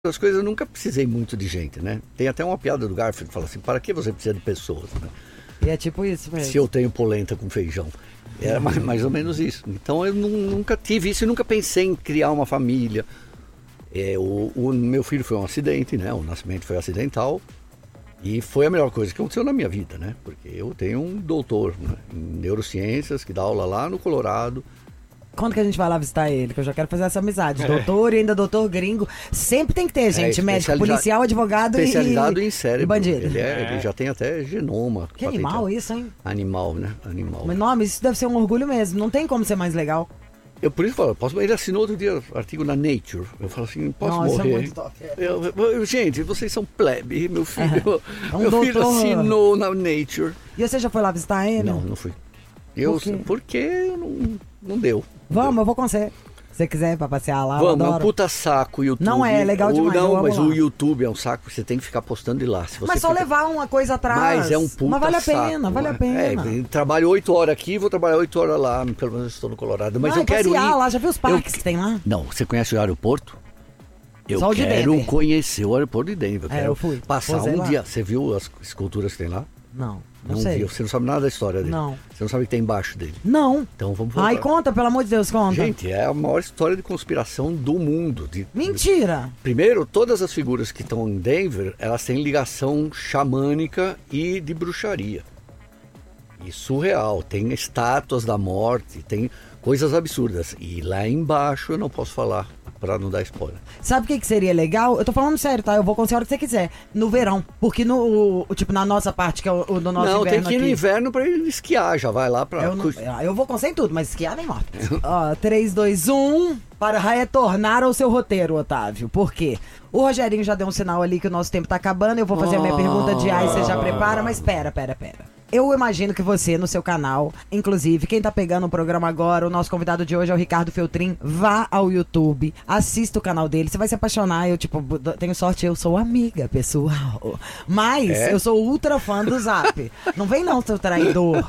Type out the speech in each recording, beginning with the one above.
as coisas eu nunca precisei muito de gente, né? Tem até uma piada do Garfield que fala assim, para que você precisa de pessoas, né? E é tipo isso mesmo. Se eu tenho polenta com feijão. Era mais ou menos isso. Então eu nunca tive isso e nunca pensei em criar uma família. O meu filho foi um acidente, né? O nascimento foi acidental. E foi a melhor coisa que aconteceu na minha vida, né? Porque eu tenho um doutor, né, em neurociências que dá aula lá no Colorado. Quando que a gente vai lá visitar ele? Que eu já quero fazer essa amizade. Doutor e ainda doutor gringo. Sempre tem que ter, gente. Médico, policial, advogado especializado em cérebro. E bandido. Ele já tem até genoma. Que animal isso, hein? Animal, né? Animal. Mas não, isso deve ser um orgulho mesmo. Não tem como ser mais legal. Eu por isso falo, ele assinou outro dia artigo na Nature. Eu falo assim, posso morrer. Isso é muito top. Gente, vocês são plebe. Meu filho, filho assinou na Nature. E você já foi lá visitar ele? Não fui. Porque não deu. Vamos, eu vou com você. Se você quiser pra passear lá, vamos, é um puta saco o YouTube. Não é legal demais. Mas o YouTube é um saco, você tem que ficar postando de lá. Mas só levar uma coisa atrás. Mas é um puta saco. Mas vale a pena. Trabalho 8 horas aqui, vou trabalhar 8 horas lá, pelo menos estou no Colorado. Mas eu quero ir lá, já viu os parques que tem lá? Não, você conhece o aeroporto? Eu só quero conhecer o aeroporto de Denver. Eu fui. Passar um dia. Você viu as esculturas que tem lá? Não sei. Viu. Você não sabe nada da história dele? Não. Você não sabe o que tem embaixo dele? Não. Então vamos voltar. Ai, conta, pelo amor de Deus, conta. Gente, é a maior história de conspiração do mundo. Mentira! Primeiro, todas as figuras que estão em Denver, elas têm ligação xamânica e de bruxaria. E surreal. Tem estátuas da morte, tem coisas absurdas. E lá embaixo eu não posso falar, pra não dar spoiler. Sabe o que seria legal? Eu tô falando sério, tá? Eu vou com a hora que você quiser. No verão. Porque na nossa parte, que é o do nosso inverno. Não, tem que ir no inverno pra ir esquiar. Já vai lá pra... Eu vou com você em tudo, mas esquiar nem morto. 3, 2, 1... Para retornar ao seu roteiro, Otávio. Por quê? O Rogerinho já deu um sinal ali que o nosso tempo tá acabando. Eu vou fazer a minha pergunta de você já prepara. Mas pera. Eu imagino que você, no seu canal, inclusive, quem tá pegando o programa agora, o nosso convidado de hoje é o Ricardo Feltrin, vá ao YouTube, assista o canal dele, você vai se apaixonar. Eu, tenho sorte, eu sou amiga, pessoal. Mas eu sou ultra fã do Zap. Não vem não, seu traidor.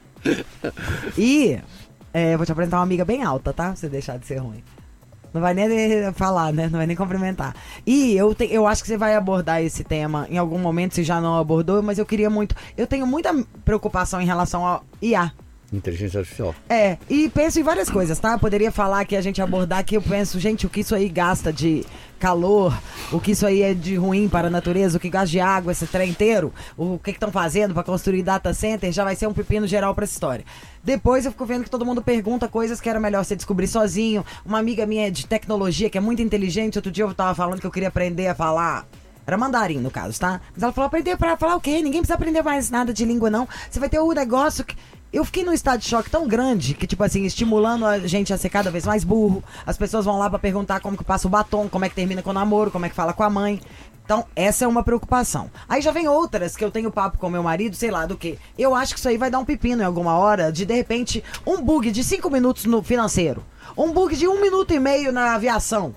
E vou te apresentar uma amiga bem alta, tá? Pra você deixar de ser ruim. Não vai nem falar, né? Não vai nem cumprimentar. E eu acho que você vai abordar esse tema em algum momento, se já não abordou, mas eu queria muito... Eu tenho muita preocupação em relação ao IA. Inteligência artificial. E penso em várias coisas, tá? Eu poderia falar que a gente abordar que eu penso, gente, o que isso aí gasta de calor, o que isso aí é de ruim para a natureza, o que gasta de água, esse trem inteiro, o que estão fazendo para construir data center, já vai ser um pepino geral para essa história. Depois eu fico vendo que todo mundo pergunta coisas que era melhor você descobrir sozinho. Uma amiga minha de tecnologia, que é muito inteligente, outro dia eu tava falando que eu queria aprender a falar... Era mandarim, no caso, tá? Mas ela falou, aprender pra falar o quê? Ninguém precisa aprender mais nada de língua, não. Você vai ter um negócio que... Eu fiquei num estado de choque tão grande que, estimulando a gente a ser cada vez mais burro. As pessoas vão lá pra perguntar como que passa o batom, como é que termina com o namoro, como é que fala com a mãe. Então, essa é uma preocupação. Aí já vem outras que eu tenho papo com meu marido, sei lá do que. Eu acho que isso aí vai dar um pepino em alguma hora, de repente, um bug de 5 minutos no financeiro. Um bug de 1 minuto e meio na aviação.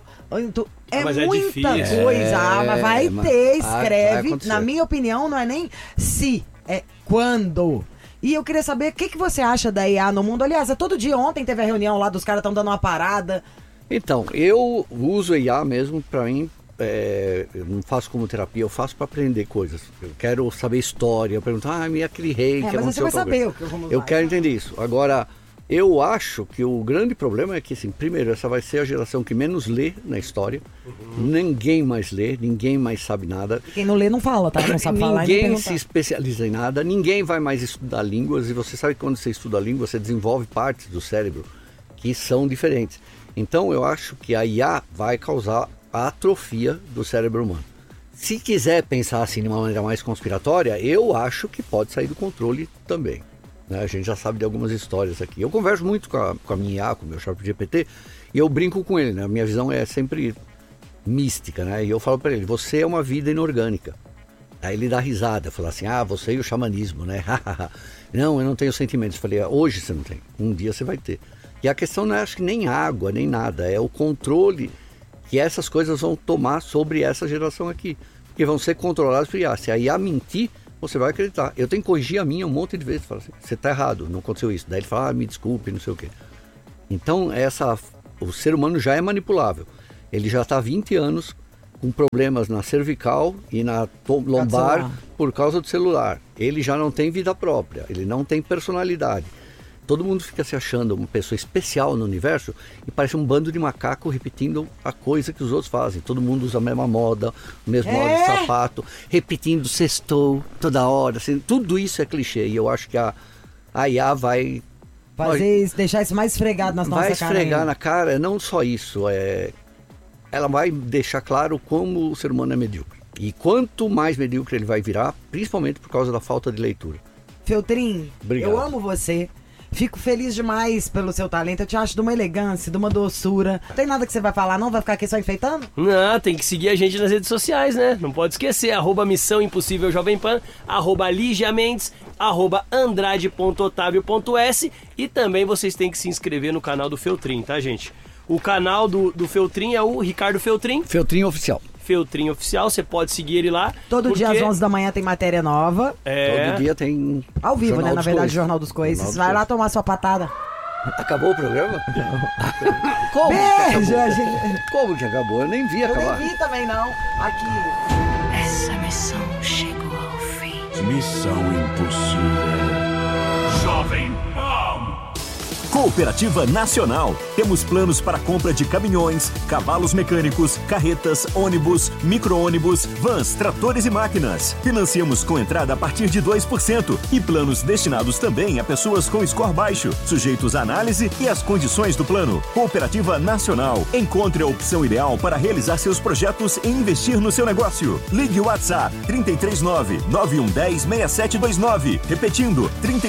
Mas muita coisa. Mas vai ter, escreve. Na minha opinião, não é nem se, é quando. E eu queria saber o que você acha da IA no mundo. Aliás, todo dia, ontem teve a reunião lá dos caras estão dando uma parada. Então, eu uso a IA mesmo pra mim. Eu não faço como terapia, eu faço para aprender coisas. Eu quero saber história, eu pergunto, aquele rei que aconteceu. Mas você vai saber o que eu quero entender isso. Agora, eu acho que o grande problema é que, assim, primeiro, essa vai ser a geração que menos lê na história. Ninguém mais lê, ninguém mais sabe nada. Quem não lê não fala, tá? Não sabe falar. Ninguém se especializa em nada, ninguém vai mais estudar línguas. E você sabe que quando você estuda a língua, você desenvolve partes do cérebro que são diferentes. Então, eu acho que a IA vai causar a atrofia do cérebro humano. Se quiser pensar assim de uma maneira mais conspiratória, eu acho que pode sair do controle também. Né? A gente já sabe de algumas histórias aqui. Eu converso muito com a minha IA, com o meu ChatGPT, e eu brinco com ele, né? A minha visão é sempre mística, né? E eu falo para ele, você é uma vida inorgânica. Aí ele dá risada, fala assim, você e o xamanismo, né? Não, eu não tenho sentimentos. Eu falei, hoje você não tem, um dia você vai ter. E a questão não é, acho que nem água, nem nada, é o controle que essas coisas vão tomar sobre essa geração aqui. Porque vão ser controladas por IA. Se a IA mentir, você vai acreditar. Eu tenho que corrigir a minha um monte de vezes. Falo assim, você está errado, não aconteceu isso. Daí ele fala, me desculpe, não sei o quê. Então, o ser humano já é manipulável. Ele já está há 20 anos com problemas na cervical e na lombar por causa do celular. Ele já não tem vida própria, ele não tem personalidade. Todo mundo fica se achando uma pessoa especial no universo e parece um bando de macaco repetindo a coisa que os outros fazem. Todo mundo usa a mesma moda, o mesmo modo de sapato, repetindo sextou toda hora. Assim, tudo isso é clichê e eu acho que a IA vai... Fazer isso, deixar isso mais esfregado nas nossas caras. Vai esfregar na cara, não só isso, ela vai deixar claro como o ser humano é medíocre. E quanto mais medíocre ele vai virar, principalmente por causa da falta de leitura. Feltrin, obrigado. Eu amo você. Fico feliz demais pelo seu talento. Eu te acho de uma elegância, de uma doçura. Não tem nada que você vai falar, não? Vai ficar aqui só enfeitando? Não, tem que seguir a gente nas redes sociais, né? Não pode esquecer. @Missão Impossível Jovem Pan, @Lígia Mendes, @Andrade.Otávio.s. E também vocês têm que se inscrever no canal do Feltrin, tá, gente? O canal do Feltrin é o Ricardo Feltrin. Feltrin Oficial. Feltrin Oficial, você pode seguir ele lá. Todo dia às 11 da manhã tem matéria nova. Todo dia tem... Ao vivo, né? Na verdade, Jornal dos Coices. Vai lá tomar sua patada. Acabou o programa? Como? Beijo, Como que acabou? Eu nem vi acabar. Eu nem vi também, não. Aqui. Essa missão chegou ao fim. Missão impossível. Jovem Pan. Cooperativa Nacional. Temos planos para compra de caminhões, cavalos mecânicos, carretas, ônibus, micro-ônibus, vans, tratores e máquinas. Financiamos com entrada a partir de 2% e planos destinados também a pessoas com score baixo, sujeitos à análise e às condições do plano. Cooperativa Nacional. Encontre a opção ideal para realizar seus projetos e investir no seu negócio. Ligue o WhatsApp 339-9110-6729. Repetindo,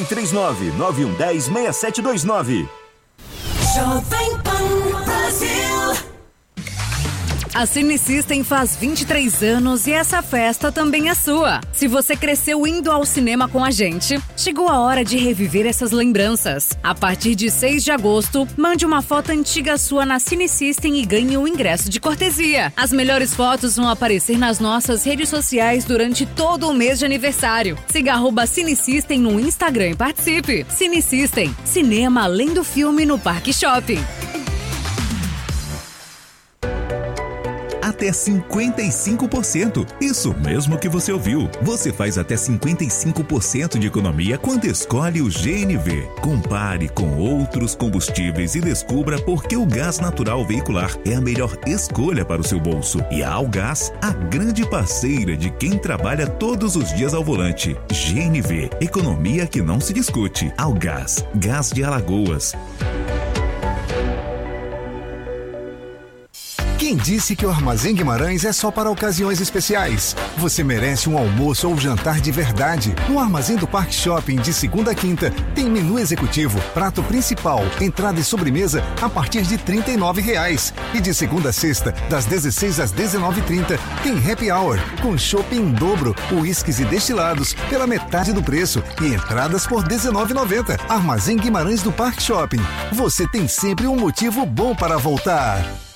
339-9110-6729. Jovem Pan Brasil. A Cine System faz 23 anos e essa festa também é sua. Se você cresceu indo ao cinema com a gente, chegou a hora de reviver essas lembranças. A partir de 6 de agosto, mande uma foto antiga sua na Cine System e ganhe um ingresso de cortesia. As melhores fotos vão aparecer nas nossas redes sociais durante todo o mês de aniversário. Siga @Cine System no Instagram e participe. Cine System, cinema além do filme no Parque Shopping. Até 55%. Isso mesmo que você ouviu. Você faz até 55% de economia quando escolhe o GNV. Compare com outros combustíveis e descubra por que o gás natural veicular é a melhor escolha para o seu bolso. E a Algás, a grande parceira de quem trabalha todos os dias ao volante. GNV, economia que não se discute. Algás, gás de Alagoas. Quem disse que o Armazém Guimarães é só para ocasiões especiais? Você merece um almoço ou jantar de verdade. No Armazém do Parque Shopping, de segunda a quinta, tem menu executivo, prato principal, entrada e sobremesa a partir de R$ 39,00. E de segunda a sexta, das 16 às 19h30, tem happy hour, com chopp em dobro, uísques e destilados pela metade do preço e entradas por R$ 19,90. Armazém Guimarães do Parque Shopping. Você tem sempre um motivo bom para voltar.